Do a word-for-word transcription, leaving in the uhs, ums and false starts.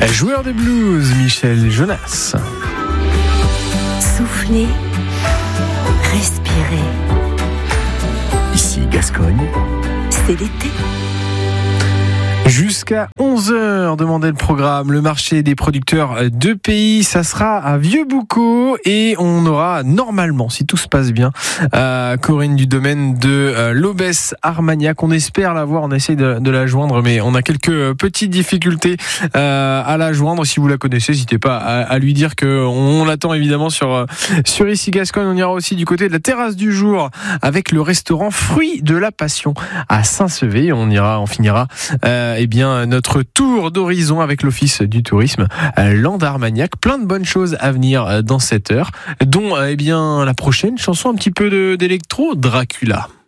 Joueur des blues, Michel Jonas. Soufflez, respirez. Ici Gascogne. C'est l'été. Jusqu'à onze heures, demandait le programme. Le marché des producteurs de pays, ça sera à Vieux-Boucau et on aura normalement, si tout se passe bien, euh, Corinne du domaine de euh, l'Aubesse Armagnac. On espère la voir, on essaye de, de la joindre, mais on a quelques petites difficultés euh, à la joindre. Si vous la connaissez, n'hésitez pas à, à lui dire que on l'attend évidemment sur sur Ici Gascogne. On ira aussi du côté de la terrasse du jour avec le restaurant Fruits de la Passion à Saint-Sevé. On ira, on finira. Euh, Eh bien, notre tour d'horizon avec l'Office du tourisme Land Armagnac. Plein de bonnes choses à venir dans cette heure, dont eh bien la prochaine chanson un petit peu de, d'électro, Dracula.